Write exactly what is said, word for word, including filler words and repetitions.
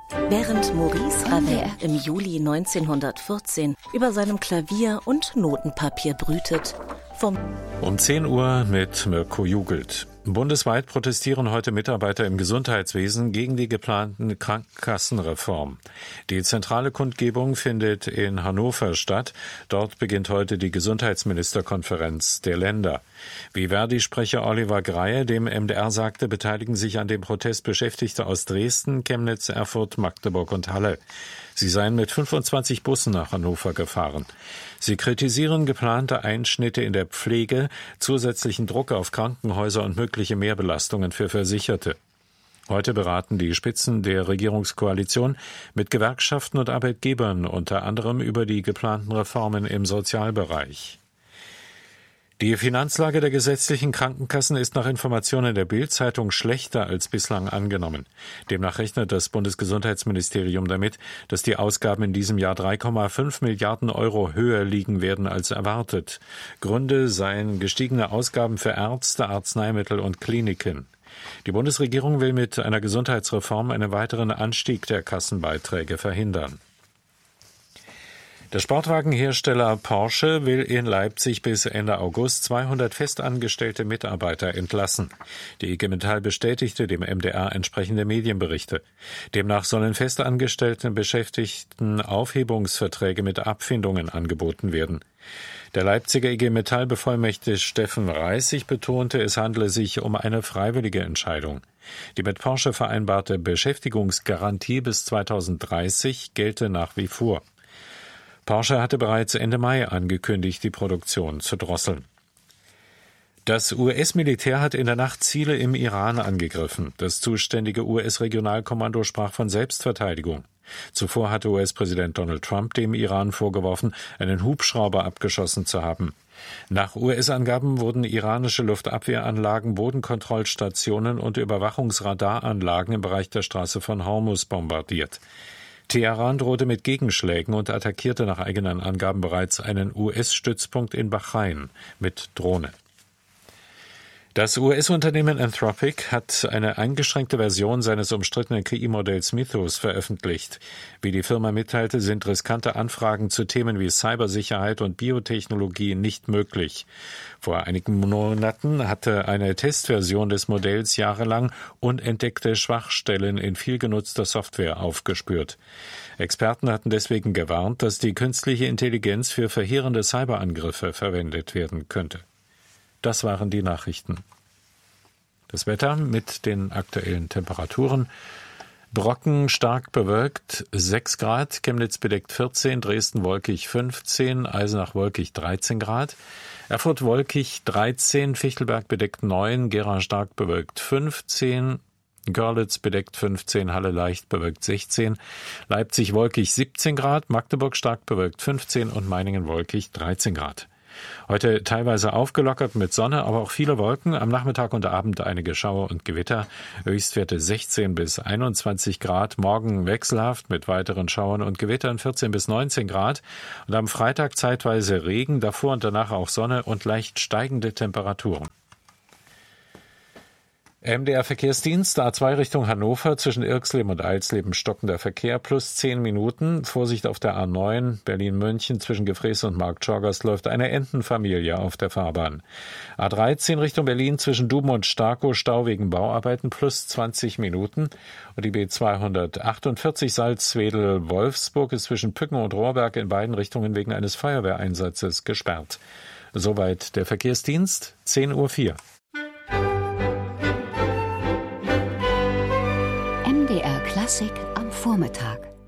Während Maurice Ravel im Juli neunzehnhundertvierzehn über seinem Klavier und Notenpapier brütet, vom Um zehn Uhr mit Mirko Jugelt. Bundesweit protestieren heute Mitarbeiter im Gesundheitswesen gegen die geplanten Krankenkassenreform. Die zentrale Kundgebung findet in Hannover statt. Dort beginnt heute die Gesundheitsministerkonferenz der Länder. Wie Verdi-Sprecher Oliver Greie dem M D R sagte, beteiligen sich an dem Protest Beschäftigte aus Dresden, Chemnitz, Erfurt, Magdeburg und Halle. Sie seien mit fünfundzwanzig Bussen nach Hannover gefahren. Sie kritisieren geplante Einschnitte in der Pflege, zusätzlichen Druck auf Krankenhäuser und mögliche Mehrbelastungen für Versicherte. Heute beraten die Spitzen der Regierungskoalition mit Gewerkschaften und Arbeitgebern unter anderem über die geplanten Reformen im Sozialbereich. Die Finanzlage der gesetzlichen Krankenkassen ist nach Informationen der Bild-Zeitung schlechter als bislang angenommen. Demnach rechnet das Bundesgesundheitsministerium damit, dass die Ausgaben in diesem Jahr drei Komma fünf Milliarden Euro höher liegen werden als erwartet. Gründe seien gestiegene Ausgaben für Ärzte, Arzneimittel und Kliniken. Die Bundesregierung will mit einer Gesundheitsreform einen weiteren Anstieg der Kassenbeiträge verhindern. Der Sportwagenhersteller Porsche will in Leipzig bis Ende August zweihundert festangestellte Mitarbeiter entlassen. Die I G Metall bestätigte dem M D R entsprechende Medienberichte. Demnach sollen festangestellten Beschäftigten Aufhebungsverträge mit Abfindungen angeboten werden. Der Leipziger I G Metall-Bevollmächtigte Steffen Reissig betonte, es handele sich um eine freiwillige Entscheidung. Die mit Porsche vereinbarte Beschäftigungsgarantie bis zweitausenddreißig gelte nach wie vor. Porsche hatte bereits Ende Mai angekündigt, die Produktion zu drosseln. Das U S-Militär hat in der Nacht Ziele im Iran angegriffen. Das zuständige U S-Regionalkommando sprach von Selbstverteidigung. Zuvor hatte U S-Präsident Donald Trump dem Iran vorgeworfen, einen Hubschrauber abgeschossen zu haben. Nach U S-Angaben wurden iranische Luftabwehranlagen, Bodenkontrollstationen und Überwachungsradaranlagen im Bereich der Straße von Hormuz bombardiert. Teheran drohte mit Gegenschlägen und attackierte nach eigenen Angaben bereits einen U S-Stützpunkt in Bahrain mit Drohne. Das U S-Unternehmen Anthropic hat eine eingeschränkte Version seines umstrittenen K I-Modells Mythos veröffentlicht. Wie die Firma mitteilte, sind riskante Anfragen zu Themen wie Cybersicherheit und Biotechnologie nicht möglich. Vor einigen Monaten hatte eine Testversion des Modells jahrelang unentdeckte Schwachstellen in viel genutzter Software aufgespürt. Experten hatten deswegen gewarnt, dass die künstliche Intelligenz für verheerende Cyberangriffe verwendet werden könnte. Das waren die Nachrichten. Das Wetter mit den aktuellen Temperaturen. Brocken stark bewölkt sechs Grad, Chemnitz bedeckt vierzehn, Dresden wolkig fünfzehn, Eisenach wolkig dreizehn Grad, Erfurt wolkig dreizehn, Fichtelberg bedeckt neun, Gera stark bewölkt fünfzehn, Görlitz bedeckt fünfzehn, Halle leicht bewölkt sechzehn, Leipzig wolkig siebzehn Grad, Magdeburg stark bewölkt fünfzehn und Meiningen wolkig dreizehn Grad. Heute teilweise aufgelockert mit Sonne, aber auch viele Wolken. Am Nachmittag und Abend einige Schauer und Gewitter. Höchstwerte sechzehn bis einundzwanzig Grad. Morgen wechselhaft mit weiteren Schauern und Gewittern vierzehn bis neunzehn Grad. Und am Freitag zeitweise Regen, davor und danach auch Sonne und leicht steigende Temperaturen. M D R-Verkehrsdienst, A zwei Richtung Hannover, zwischen Irxleben und Eilsleben stockender Verkehr, plus zehn Minuten. Vorsicht auf der A neun, Berlin-München, zwischen Gefrees und Marktschorgast läuft eine Entenfamilie auf der Fahrbahn. A dreizehn Richtung Berlin, zwischen Duben und Starkow, Stau wegen Bauarbeiten, plus zwanzig Minuten. Und die B zweihundertachtundvierzig Salzwedel-Wolfsburg ist zwischen Pücken und Rohrberg in beiden Richtungen wegen eines Feuerwehreinsatzes gesperrt. Soweit der Verkehrsdienst, zehn Uhr vier. M D R Klassik am Vormittag.